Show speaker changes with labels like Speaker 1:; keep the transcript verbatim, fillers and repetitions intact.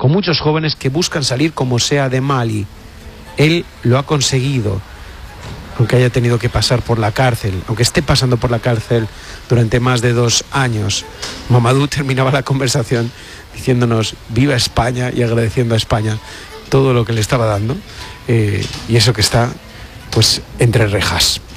Speaker 1: con muchos jóvenes que buscan salir como sea de Mali. Él lo ha conseguido, aunque haya tenido que pasar por la cárcel, aunque esté pasando por la cárcel durante más de dos años. Mamadou terminaba la conversación diciéndonos viva España y agradeciendo a España todo lo que le estaba dando, eh, y eso que está pues entre rejas.